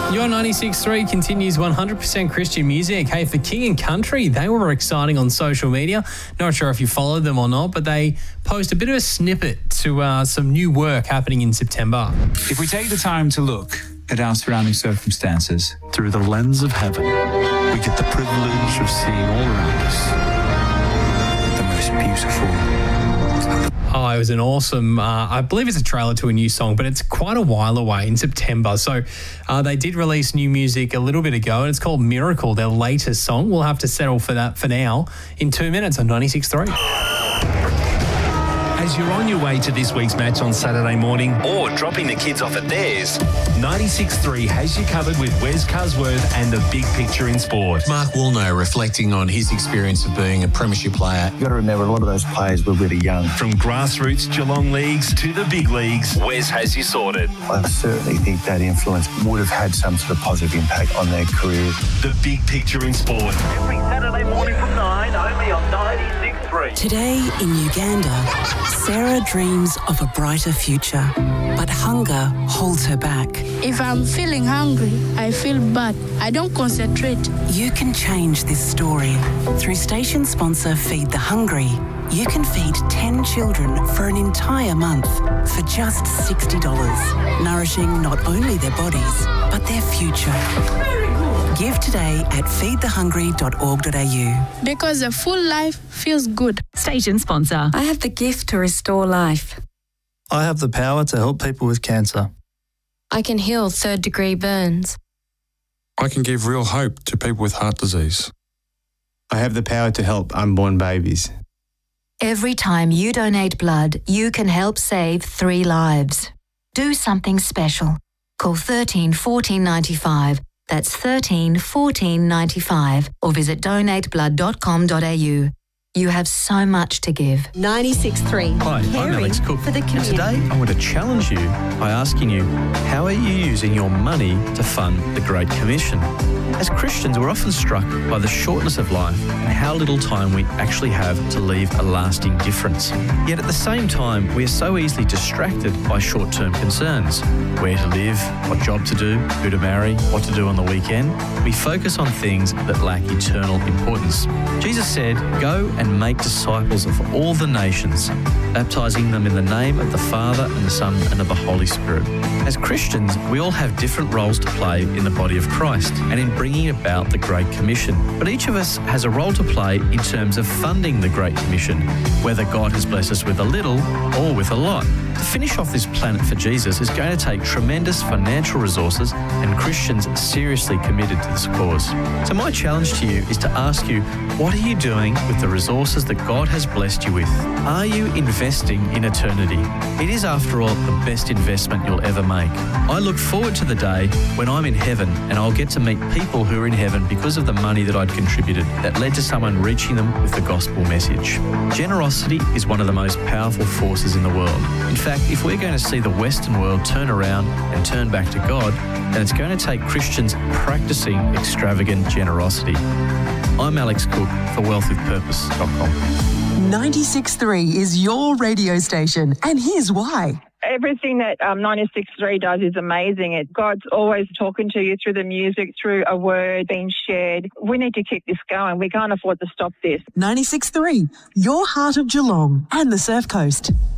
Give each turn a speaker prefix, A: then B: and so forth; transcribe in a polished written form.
A: Your 96.3 continues 100% Christian music. Hey, for King and Country, they were exciting on social media. Not sure if you followed them or not, but they post a bit of a snippet to some new work happening in September.
B: If we take the time to look at our surrounding circumstances
C: through the lens of heaven, we get the privilege of seeing all around us the most beautiful.
A: Oh, it was an awesome, I believe it's a trailer to a new song, but it's quite a while away in September. So they did release new music a little bit ago, and it's called Miracle, their latest song. We'll have to settle for that for now in 2 minutes on 96.3.
D: As you're on your way to this week's match on Saturday morning or dropping the kids off at theirs, 96.3 has you covered with Wes Cusworth and the big picture in sport.
E: Mark Woolnough reflecting on his experience of being a premiership player.
F: You've got to remember a lot of those players were really young.
D: From grassroots Geelong leagues to the big leagues, Wes has you sorted.
F: I certainly think that influence would have had some sort of positive impact on their careers.
D: The big picture in sport.
G: Every Saturday morning from 9, only on 96.3.
H: Today in Uganda, Sarah dreams of a brighter future, but hunger holds her back.
I: If I'm feeling hungry, I feel bad. I don't concentrate.
H: You can change this story. Through station sponsor Feed the Hungry, you can feed 10 children for an entire month for just $60, nourishing not only their bodies, but their future. Give today at feedthehungry.org.au.
I: Because a full life feels good.
J: Station sponsor.
K: I have the gift to restore life.
L: I have the power to help people with cancer.
K: I can heal third-degree burns.
M: I can give real hope to people with heart disease.
N: I have the power to help unborn babies.
O: Every time you donate blood, you can help save 3 lives. Do something special. Call 13 14 95. That's 13 14 95, or visit donateblood.com.au. You have so much to give.
P: 96.3.
Q: Hi, I'm Alex Cook.
P: For the
Q: and today I want to challenge you by asking you, how are you using your money to fund the Great Commission? As Christians, we're often struck by the shortness of life and how little time we actually have to leave a lasting difference. Yet at the same time, we are so easily distracted by short-term concerns. Where to live, what job to do, who to marry, what to do on the weekend. We focus on things that lack eternal importance. Jesus said, "Go and make disciples of all the nations, baptizing them in the name of the Father and the Son and of the Holy Spirit." As Christians, we all have different roles to play in the body of Christ and in bringing about the Great Commission. But each of us has a role to play in terms of funding the Great Commission, whether God has blessed us with a little or with a lot. To finish off this planet for Jesus is going to take tremendous financial resources and Christians seriously committed to this cause. So my challenge to you is to ask you, what are you doing with the resources that God has blessed you with? Are you investing in eternity? It is, after all, the best investment you'll ever make. I look forward to the day when I'm in heaven and I'll get to meet people who are in heaven because of the money that I'd contributed that led to someone reaching them with the gospel message. Generosity is one of the most powerful forces in the world. In fact, if we're going to see the Western world turn around and turn back to God, then it's going to take Christians practicing extravagant generosity. I'm Alex Cook for wealthwithpurpose.com.
P: 96.3 is your radio station, and here's why.
R: Everything that 96.3 does is amazing. God's always talking to you through the music, through a word being shared. We need to keep this going. We can't afford to stop this.
P: 96.3, your heart of Geelong and the Surf Coast.